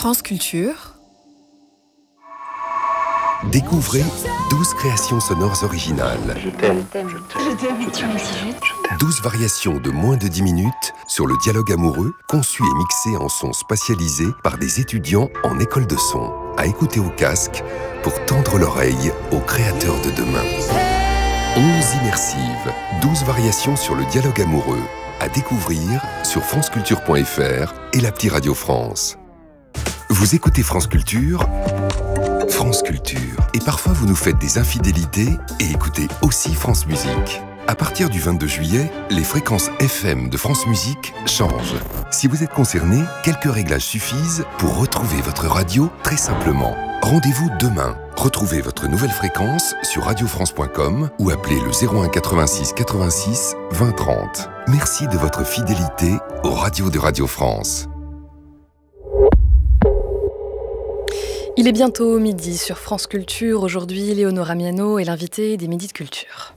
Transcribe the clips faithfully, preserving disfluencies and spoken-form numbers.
France Culture. Découvrez douze créations sonores originales. Je t'aime, je t'aime, je t'aime, je t'aime aussi. douze variations de moins de dix minutes sur le dialogue amoureux, conçu et mixé en son spatialisé par des étudiants en école de son. À écouter au casque pour tendre l'oreille aux créateurs de demain. onze immersives, douze variations sur le dialogue amoureux. À découvrir sur franceculture point f r et l'appli Radio France. Vous écoutez France Culture, France Culture. Et parfois vous nous faites des infidélités et écoutez aussi France Musique. À partir du vingt-deux juillet, les fréquences F M de France Musique changent. Si vous êtes concerné, quelques réglages suffisent pour retrouver votre radio très simplement. Rendez-vous demain. Retrouvez votre nouvelle fréquence sur radio france point com ou appelez le zéro un quatre-vingt-six quatre-vingt-six vingt trente. Merci de votre fidélité aux radios de Radio France. Il est bientôt midi sur France Culture. Aujourd'hui, Léonora Miano est l'invitée des Midis de Culture.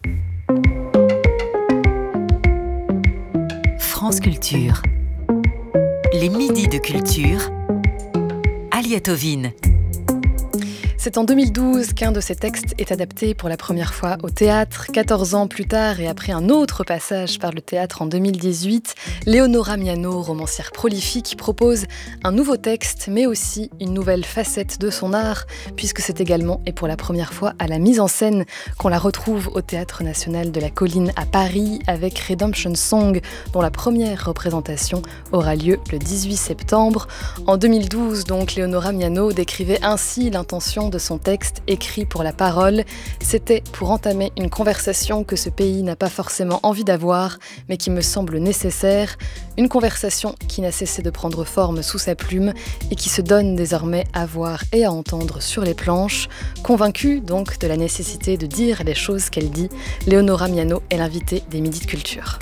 France Culture. Les Midis de Culture. Alia Tovine. C'est en deux mille douze qu'un de ses textes est adapté pour la première fois au théâtre. quatorze ans plus tard et après un autre passage par le théâtre en deux mille dix-huit, Léonora Miano, romancière prolifique, propose un nouveau texte, mais aussi une nouvelle facette de son art, puisque c'est également et pour la première fois à la mise en scène qu'on la retrouve au Théâtre National de la Colline à Paris avec Redemption Song, dont la première représentation aura lieu le dix-huit septembre. En deux mille douze, donc, Léonora Miano décrivait ainsi l'intention de de son texte écrit pour la parole. C'était pour entamer une conversation que ce pays n'a pas forcément envie d'avoir, mais qui me semble nécessaire. Une conversation qui n'a cessé de prendre forme sous sa plume et qui se donne désormais à voir et à entendre sur les planches. Convaincue donc de la nécessité de dire les choses qu'elle dit, Léonora Miano est l'invitée des Midis de Culture.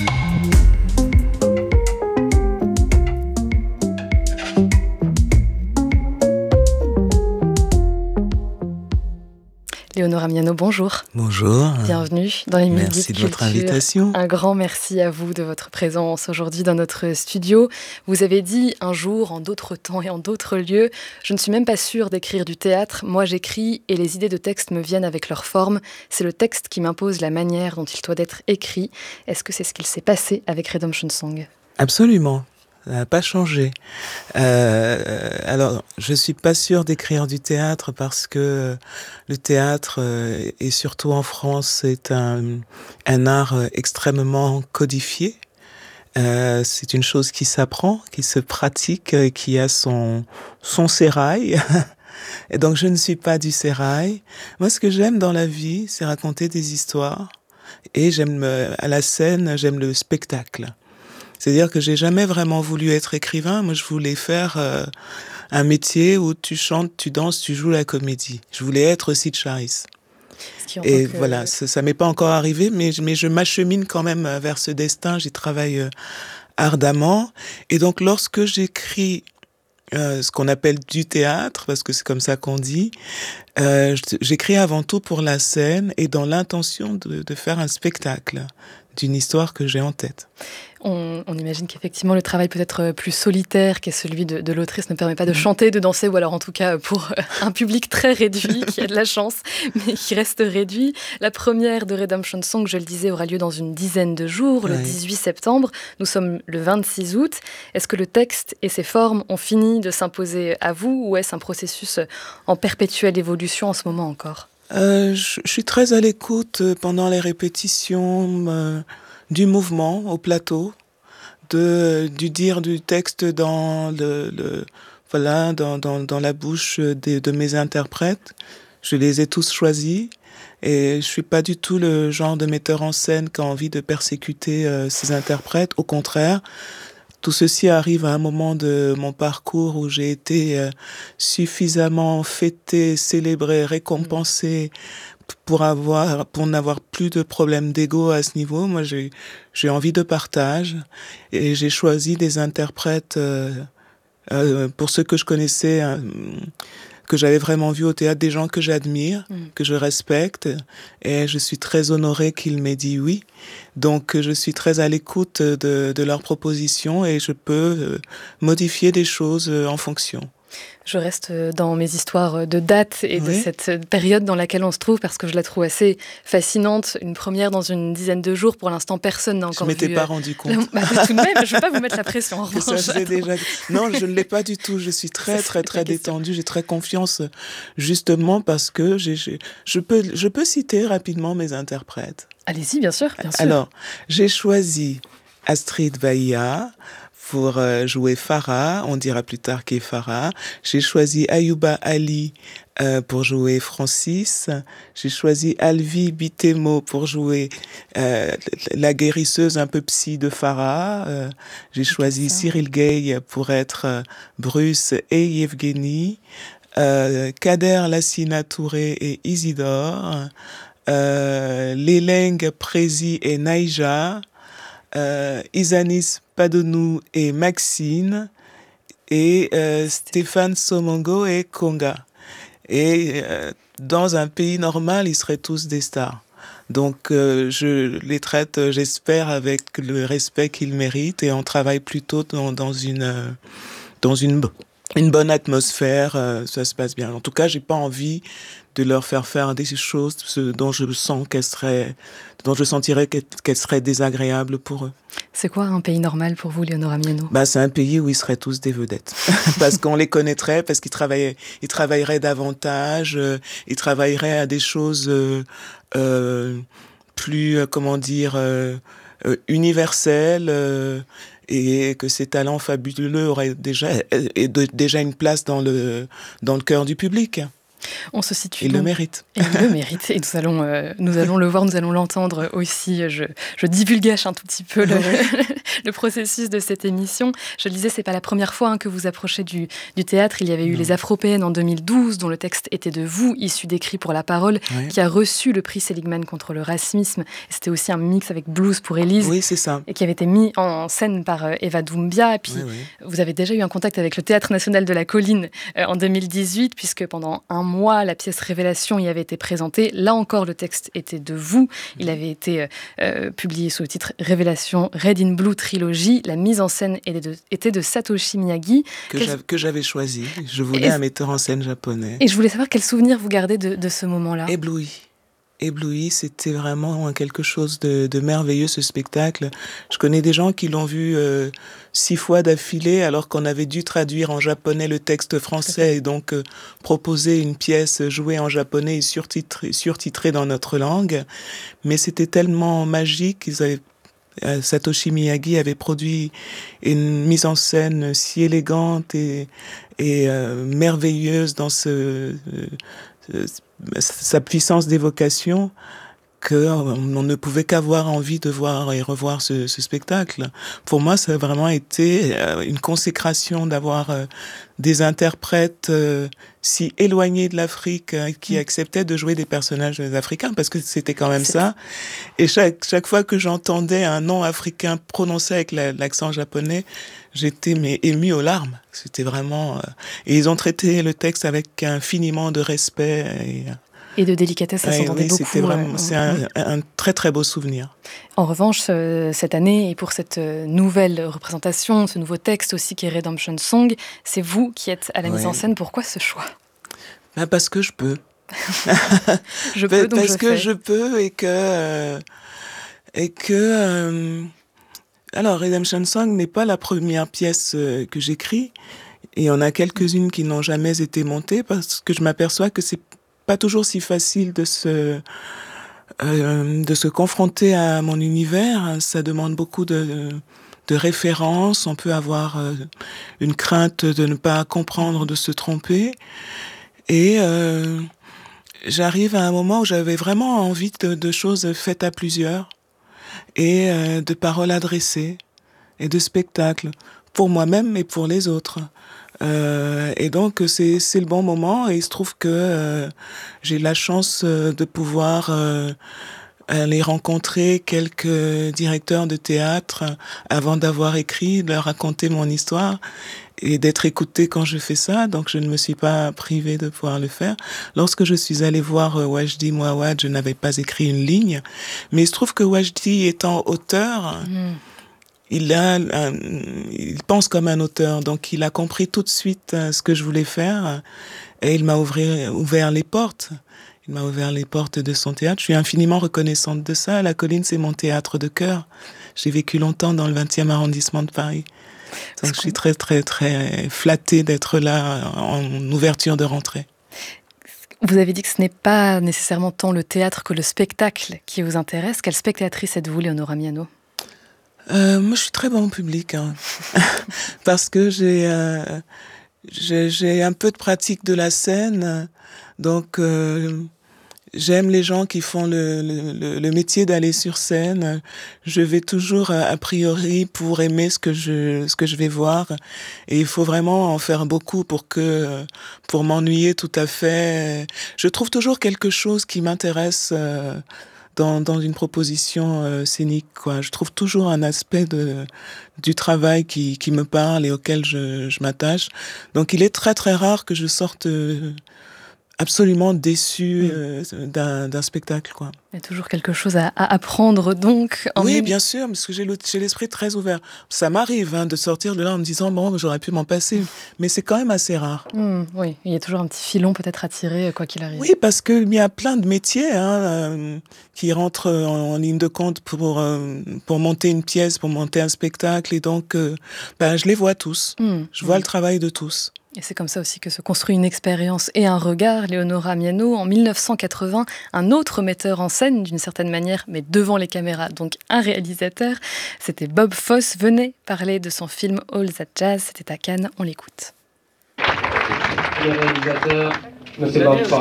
Léonora Miano, bonjour. Bonjour. Bienvenue dans les Midis de Culture. Merci de votre invitation. Un grand merci à vous de votre présence aujourd'hui dans notre studio. Vous avez dit un jour, en d'autres temps et en d'autres lieux, je ne suis même pas sûre d'écrire du théâtre. Moi, j'écris et les idées de texte me viennent avec leur forme. C'est le texte qui m'impose la manière dont il doit être écrit. Est-ce que c'est ce qu'il s'est passé avec Redemption Song ? Absolument. Ça n'a pas changé. Euh, alors, je suis pas sûre d'écrire du théâtre parce que le théâtre, euh, et surtout en France, c'est un, un art extrêmement codifié. Euh, c'est une chose qui s'apprend, qui se pratique, qui a son, son sérail. Et donc, je ne suis pas du sérail. Moi, ce que j'aime dans la vie, c'est raconter des histoires. Et j'aime, à la scène, j'aime le spectacle. C'est-à-dire que j'ai jamais vraiment voulu être écrivain. Moi, je voulais faire euh, un métier où tu chantes, tu danses, tu joues la comédie. Je voulais être Sid Charisse. Et que... voilà, ça, ça m'est pas encore arrivé, mais, mais je m'achemine quand même vers ce destin. J'y travaille euh, ardemment. Et donc, lorsque j'écris euh, ce qu'on appelle du théâtre, parce que c'est comme ça qu'on dit, euh, j'écris avant tout pour la scène et dans l'intention de, de faire un spectacle d'une histoire que j'ai en tête. On, on imagine qu'effectivement le travail peut être plus solitaire qu'est celui de, de l'autrice ne permet pas de chanter, de danser, ou alors en tout cas pour un public très réduit, qui a de la chance, mais qui reste réduit. La première de Redemption Song, je le disais, aura lieu dans une dizaine de jours, le oui. dix-huit septembre. Nous sommes le vingt-six août. Est-ce que le texte et ses formes ont fini de s'imposer à vous, ou est-ce un processus en perpétuelle évolution en ce moment encore ? Euh, je, je suis très à l'écoute pendant les répétitions euh, du mouvement au plateau, de, du dire du texte dans le, le voilà dans, dans, dans la bouche de, de mes interprètes. Je les ai tous choisis et je suis pas du tout le genre de metteur en scène qui a envie de persécuter euh, ses interprètes. Au contraire. Tout ceci arrive à un moment de mon parcours où j'ai été euh, suffisamment fêtée, célébrée, récompensée pour avoir, pour n'avoir plus de problème d'ego à ce niveau. Moi, j'ai, j'ai envie de partage et j'ai choisi des interprètes euh, euh, pour ceux que je connaissais, euh, que j'avais vraiment vu au théâtre, des gens que j'admire, mmh. que je respecte, et je suis très honorée qu'ils m'aient dit oui. Donc, je suis très à l'écoute de, de leurs propositions et je peux modifier des choses en fonction. Je reste dans mes histoires de dates et oui. de cette période dans laquelle on se trouve parce que je la trouve assez fascinante. Une première dans une dizaine de jours. Pour l'instant, personne n'a encore vu. Je ne m'étais pas rendu compte. Bah, tout de même, je ne vais pas vous mettre la pression. En que ça faisait déjà... Non, je ne l'ai pas du tout. Je suis très, très, très détendue. J'ai très confiance justement parce que j'ai, j'ai, je, peux, je peux citer rapidement mes interprètes. Allez-y, bien sûr, bien sûr. Alors, j'ai choisi Astrid Bahia pour jouer Farah, on dira plus tard qui est Farah. J'ai choisi Ayouba Ali euh, pour jouer Francis. J'ai choisi Alvi Bitemo pour jouer euh, la guérisseuse un peu psy de Farah. Euh, j'ai choisi Cyril Gay pour être euh, Bruce et Yevgeny. Euh, Kader Lassina Touré et Isidore. Euh, Léleng Prési et Naïja. Euh, Isanis Padonou et Maxine, et euh, Stéphane Somongo et Konga. Et euh, dans un pays normal, ils seraient tous des stars. Donc euh, je les traite, j'espère, avec le respect qu'ils méritent, et on travaille plutôt dans, dans une, euh, dans une, une bonne atmosphère, euh, ça se passe bien. En tout cas, j'ai pas envie de leur faire faire des choses dont je sens qu'elles seraient, dont je sentirais qu'elles seraient désagréables pour eux. C'est quoi un pays normal pour vous, Léonora Miano ? Bah, c'est un pays où ils seraient tous des vedettes. Parce qu'on les connaîtrait, parce qu'ils travailleraient, ils travailleraient davantage, euh, ils travailleraient à des choses euh, euh, plus, euh, comment dire, euh, euh, universelles, euh, et que ces talents fabuleux auraient déjà, et de, déjà une place dans le, dans le cœur du public. On se situe. Il le mérite. Il le mérite. Et nous allons, euh, nous allons le voir, nous allons l'entendre aussi. Je, je divulgâche un tout petit peu le, le processus de cette émission. Je le disais, c'est pas la première fois hein, que vous approchez du, du théâtre. Il y avait eu non. Les Afropéennes en deux mille douze, dont le texte était de vous, issu d'Écrit pour la parole, oui. qui a reçu le prix Seligman contre le racisme. Et c'était aussi un mix avec Blues pour Élise. Oui, c'est ça. Et qui avait été mis en scène par euh, Eva Doumbia. Et puis, oui, oui. vous avez déjà eu un contact avec le Théâtre National de la Colline euh, en deux mille dix-huit, puisque pendant un mois, la pièce Révélation y avait été présentée. Là encore, le texte était de vous. Il avait été euh, publié sous le titre Révélation Red in Blue Trilogy. La mise en scène était de, était de Satoshi Miyagi. Que, j'avais, que j'avais choisi. Je voulais et, un metteur en scène japonais. Et je voulais savoir quel souvenir vous gardez de, de ce moment-là. Ébloui. Ébloui, c'était vraiment quelque chose de, de merveilleux, ce spectacle. Je connais des gens qui l'ont vu euh, six fois d'affilée, alors qu'on avait dû traduire en japonais le texte français et donc euh, proposer une pièce jouée en japonais et surtitrée, surtitrée dans notre langue. Mais c'était tellement magique qu'ils avaient euh, Satoshi Miyagi avait produit une mise en scène si élégante et, et euh, merveilleuse dans ce... Euh, sa puissance d'évocation qu'on ne pouvait qu'avoir envie de voir et revoir ce, ce spectacle. Pour moi, ça a vraiment été une consécration d'avoir des interprètes si éloignés de l'Afrique qui mmh. acceptaient de jouer des personnages africains, parce que c'était quand même C'est... ça. Et chaque, chaque fois que j'entendais un nom africain prononcé avec la, l'accent japonais, j'étais mais émue aux larmes. C'était vraiment... Euh... Et ils ont traité le texte avec infiniment de respect et... Et de délicatesse, ça ouais, s'entendait oui, beaucoup. C'était vraiment, c'est un, un très très beau souvenir. En revanche, euh, cette année, et pour cette euh, nouvelle représentation, ce nouveau texte aussi qui est Redemption Song, c'est vous qui êtes à la mise ouais. en scène. Pourquoi ce choix ? Ben parce que je peux. je peux, donc Parce je que fais. je peux et que... Euh, et que euh, alors, Redemption Song n'est pas la première pièce euh, que j'écris. Et il y en a quelques-unes qui n'ont jamais été montées parce que je m'aperçois que c'est pas toujours si facile de se euh, de se confronter à mon univers. Ça demande beaucoup de de références. On peut avoir euh, une crainte de ne pas comprendre, de se tromper. Et euh, j'arrive à un moment où j'avais vraiment envie de, de choses faites à plusieurs et euh, de paroles adressées et de spectacles pour moi-même et pour les autres. Euh, et donc c'est c'est le bon moment, et il se trouve que euh, j'ai la chance euh, de pouvoir euh, aller rencontrer quelques directeurs de théâtre avant d'avoir écrit, de leur raconter mon histoire et d'être écoutée quand je fais ça. Donc je ne me suis pas privée de pouvoir le faire. Lorsque je suis allée voir euh, Wajdi Mouawad, je n'avais pas écrit une ligne, mais il se trouve que Wajdi étant auteur, mmh. il, a, un, il pense comme un auteur, donc il a compris tout de suite ce que je voulais faire et il m'a ouvert, ouvert les portes. Il m'a ouvert les portes de son théâtre. Je suis infiniment reconnaissante de ça. La Colline, c'est mon théâtre de cœur. J'ai vécu longtemps dans le vingtième arrondissement de Paris. Donc je suis très, très, très flattée d'être là en ouverture de rentrée. Vous avez dit que ce n'est pas nécessairement tant le théâtre que le spectacle qui vous intéresse. Quelle spectatrice êtes-vous, Léonora Miano ? euh, Moi, je suis très bon public. Hein. Parce que j'ai, euh, j'ai, j'ai un peu de pratique de la scène. Donc... Euh, J'aime les gens qui font le, le, le métier d'aller sur scène. Je vais toujours a priori pour aimer ce que je ce que je vais voir, et il faut vraiment en faire beaucoup pour que pour m'ennuyer tout à fait. Je trouve toujours quelque chose qui m'intéresse dans dans une proposition scénique, quoi. Je trouve toujours un aspect de du travail qui qui me parle et auquel je je m'attache. Donc il est très très rare que je sorte absolument déçu euh, d'un, d'un spectacle, quoi. Il y a toujours quelque chose à, à apprendre, donc. En oui, même... bien sûr, parce que j'ai, le, j'ai l'esprit très ouvert. Ça m'arrive hein, de sortir de là en me disant bon, j'aurais pu m'en passer, mais c'est quand même assez rare. Mmh, oui, il y a toujours un petit filon peut-être à tirer, quoi qu'il arrive. Oui, parce qu'il y a plein de métiers hein, euh, qui rentrent en, en ligne de compte pour euh, pour monter une pièce, pour monter un spectacle, et donc euh, ben, je les vois tous. Mmh, je vois mmh. le travail de tous. Et c'est comme ça aussi que se construit une expérience et un regard. Léonora Miano, en mille neuf cent quatre-vingts, un autre metteur en scène, d'une certaine manière, mais devant les caméras, donc un réalisateur, c'était Bob Fosse, venait parler de son film All That Jazz, c'était à Cannes, on l'écoute. Le réalisateur, monsieur Bob Fosse.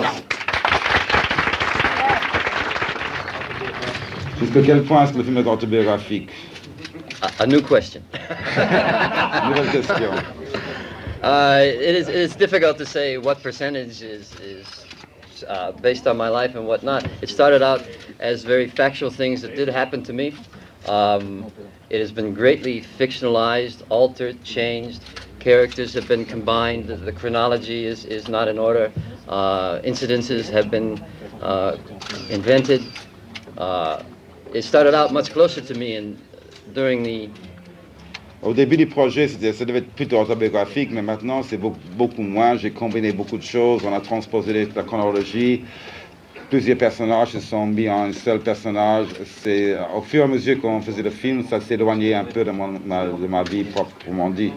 Jusqu'à quel point est-ce que le film est autobiographique? A, a new question. Nouvelle question. Uh, it is it is difficult to say what percentage is is uh, based on my life and what not. It started out as very factual things that did happen to me. Um, it has been greatly fictionalized, altered, changed. Characters have been combined. The, the chronology is, is not in order. Uh, incidences have been uh, invented. Uh, it started out much closer to me, and during the Au début du projet, c'était, ça devait être plutôt autobiographique, mais maintenant c'est beaucoup, beaucoup moins. J'ai combiné beaucoup de choses, on a transposé la chronologie. Plusieurs personnages se sont mis en un seul personnage. C'est, au fur et à mesure qu'on faisait le film, ça s'éloignait un peu de, mon, ma, de ma vie proprement dit.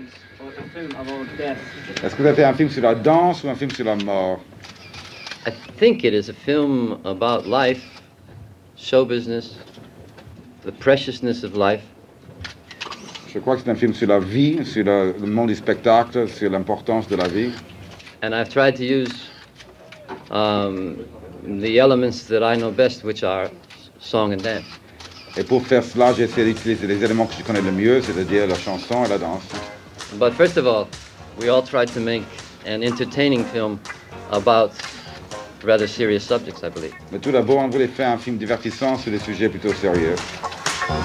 Est-ce que vous avez fait un film sur la danse ou un film sur la mort? I think it is a film about life, show business, the preciousness of life. Je crois que c'est un film sur la vie, sur le, le monde du spectacle, sur l'importance de la vie. And I've tried to use um, the elements that I know best, which are song and dance. Et pour faire cela, j'ai essayé d'utiliser les éléments que je connais le mieux, c'est-à-dire la chanson et la danse. But first of all, we all tried to make an entertaining film about rather serious subjects, I believe. Mais tout d'abord, on voulait faire un film divertissant sur des sujets plutôt sérieux.